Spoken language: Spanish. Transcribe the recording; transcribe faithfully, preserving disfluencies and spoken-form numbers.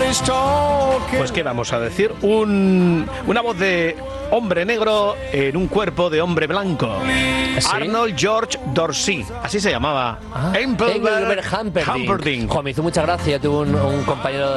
Pues qué vamos a decir, un, una voz de hombre negro en un cuerpo de hombre blanco. ¿Sí? Arnold George Dorsey, así se llamaba. Ah, Engelbert Engelbert Humperdinck. Humperdinck. Jo, me hizo mucha gracia, tuve un, un compañero